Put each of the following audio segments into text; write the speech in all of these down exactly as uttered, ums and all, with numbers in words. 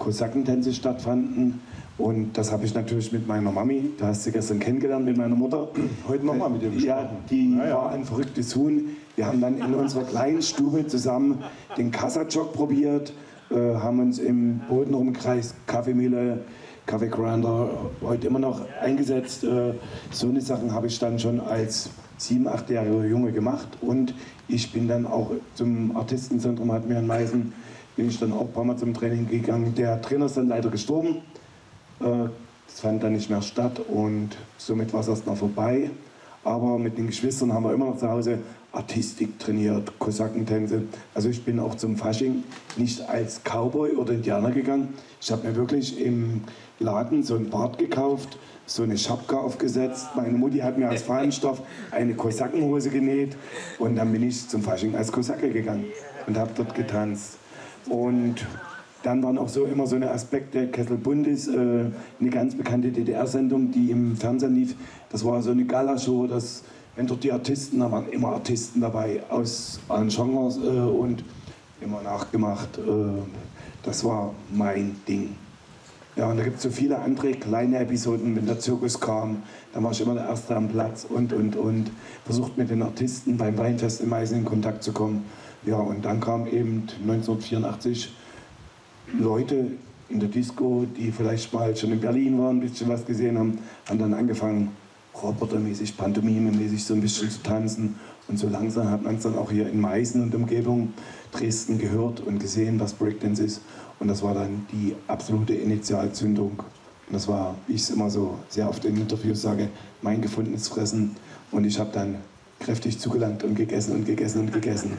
Kosakentänze stattfanden. Und das habe ich natürlich mit meiner Mami, da hast du gestern kennengelernt, mit meiner Mutter. Heute nochmal mit ihr gesprochen. Ja, die ja, ja. war ein verrücktes Huhn. Wir haben dann in unserer kleinen Stube zusammen den Kasachok probiert, äh, haben uns im Bodenumkreis Kaffeemühle, Kaffeegrinder heute immer noch eingesetzt. Äh, so eine Sachen habe ich dann schon als sieben-, achtjähriger Junge gemacht. Und ich bin dann auch zum Artistenzentrum, hat mir in Meißen, bin ich dann auch ein paar Mal zum Training gegangen. Der Trainer ist dann leider gestorben. Das fand dann nicht mehr statt und somit war es erst mal vorbei. Aber mit den Geschwistern haben wir immer noch zu Hause Artistik trainiert, Kosakentänze. Also ich bin auch zum Fasching nicht als Cowboy oder Indianer gegangen. Ich habe mir wirklich im Laden so ein Bart gekauft, so eine Schapka aufgesetzt. Meine Mutti hat mir aus Fahnenstoff eine Kosakenhose genäht und dann bin ich zum Fasching als Kosake gegangen und habe dort getanzt. Und dann waren auch so immer so eine Aspekte, Kessel Bundes, äh, eine ganz bekannte D D R-Sendung, die im Fernsehen lief. Das war so eine Galashow, das, wenn dort die Artisten, da waren immer Artisten dabei aus allen Genres äh, und immer nachgemacht. Äh, das war mein Ding. Ja, und da gibt es so viele andere kleine Episoden, wenn der Zirkus kam, dann war ich immer der Erste am Platz und, und, und versucht mit den Artisten beim Weinfest in Meißen in Kontakt zu kommen. Ja, und dann kam eben neunzehnhundertvierundachtzig Leute in der Disco, die vielleicht mal schon in Berlin waren, ein bisschen was gesehen haben, haben dann angefangen, robotermäßig, pantomimemäßig so ein bisschen zu tanzen. Und so langsam hat man es dann auch hier in Meißen und Umgebung, Dresden gehört und gesehen, was Breakdance ist. Und das war dann die absolute Initialzündung. Und das war, wie ich es immer so sehr oft in Interviews sage, mein gefundenes Fressen. Und ich habe dann kräftig zugelangt und gegessen und gegessen und gegessen.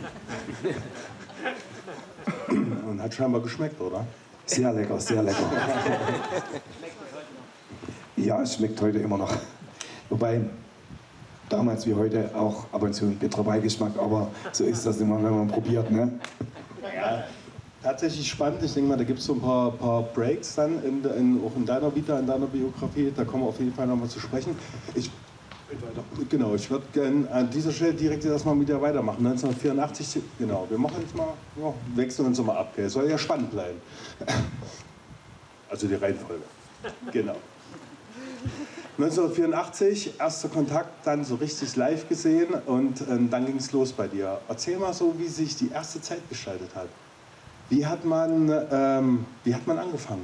Und hat scheinbar geschmeckt, oder? Sehr lecker, sehr lecker. Ja, es schmeckt heute immer noch. Wobei damals wie heute auch ab und zu ein bitterer Beigeschmack, aber so ist das immer, wenn man probiert, ne? Ja, tatsächlich spannend. Ich denke mal, da gibt es so ein paar, paar Breaks dann, in, in, auch in deiner Vita, in deiner Biografie. Da kommen wir auf jeden Fall nochmal zu sprechen. Ich Genau, ich würde gerne an dieser Stelle direkt erstmal mit dir weitermachen. neunzehnhundertvierundachtzig, genau, wir machen jetzt mal, ja, wechseln uns mal ab, gell? Soll ja spannend bleiben. Also die Reihenfolge. Genau. neunzehnhundertvierundachtzig, erster Kontakt, dann so richtig live gesehen und äh, dann ging es los bei dir. Erzähl mal so, wie sich die erste Zeit gestaltet hat. Wie hat man, ähm, wie hat man angefangen?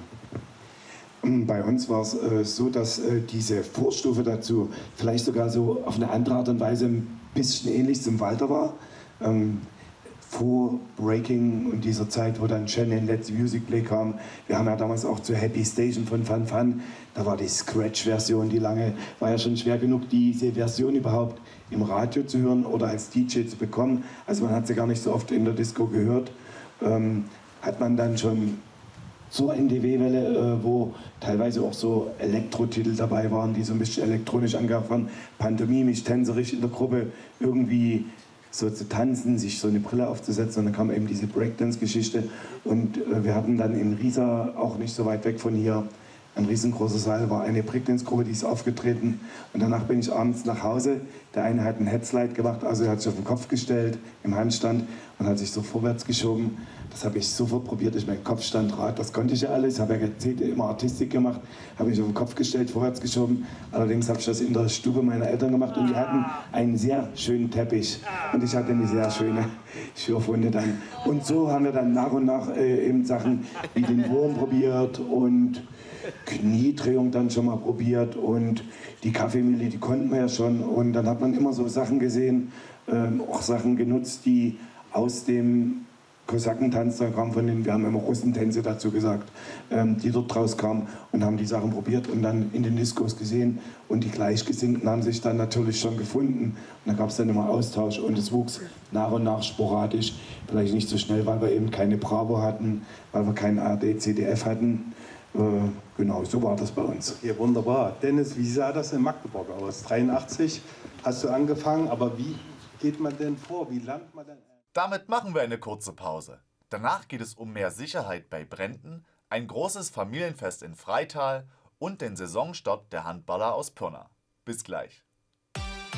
Bei uns war es äh, so, dass äh, diese Vorstufe dazu vielleicht sogar so auf eine andere Art und Weise ein bisschen ähnlich zum Walter war. Ähm, vor Breaking und dieser Zeit, wo dann Shannon Let's Music Play kam. Wir haben ja damals auch zur Happy Station von Fun Fun, da war die Scratch-Version, die lange, war ja schon schwer genug, diese Version überhaupt im Radio zu hören oder als D J zu bekommen. Also man hat sie gar nicht so oft in der Disco gehört. Ähm, hat man dann schon zur N D W-Welle, äh, wo teilweise auch so Elektro-Titel dabei waren, die so ein bisschen elektronisch angehaucht waren, pantomimisch, tänzerisch in der Gruppe irgendwie so zu tanzen, sich so eine Brille aufzusetzen, und dann kam eben diese Breakdance-Geschichte und äh, wir hatten dann in Riesa, auch nicht so weit weg von hier, ein riesengroßer Saal, war eine Breakdance-Gruppe, die ist aufgetreten und danach bin ich abends nach Hause. Der eine hat einen Headslide gemacht, also er hat sich auf den Kopf gestellt im Handstand und hat sich so vorwärts geschoben. Das habe ich sofort probiert, ich mein Kopfstandrad, das konnte ich ja alles, habe ja erzählt, immer Artistik gemacht, habe mich auf den Kopf gestellt, vorwärts geschoben. Allerdings habe ich das in der Stube meiner Eltern gemacht und die hatten einen sehr schönen Teppich und ich hatte eine sehr schöne Schürfwunde dann. Und so haben wir dann nach und nach äh, eben Sachen wie den Wurm probiert und Kniedrehung dann schon mal probiert und die Kaffeemühle, die konnten wir ja schon, und dann hat man immer so Sachen gesehen, ähm, auch Sachen genutzt, die aus dem Kosakentanz, da kamen von den, wir haben immer Russentänze dazu gesagt, ähm, die dort rauskamen und haben die Sachen probiert und dann in den Diskos gesehen und die Gleichgesinnten haben sich dann natürlich schon gefunden und da gab es dann immer Austausch und es wuchs nach und nach sporadisch, vielleicht nicht so schnell, weil wir eben keine Bravo hatten, weil wir kein A D C D F hatten. Äh, genau, so war das bei uns. Ja, wunderbar. Dennis, wie sah das in Magdeburg aus? dreiundachtzig hast du angefangen, aber wie geht man denn vor? Wie lernt man denn? Damit machen wir eine kurze Pause. Danach geht es um mehr Sicherheit bei Bränden, ein großes Familienfest in Freital und den Saisonstart der Handballer aus Pirna. Bis gleich.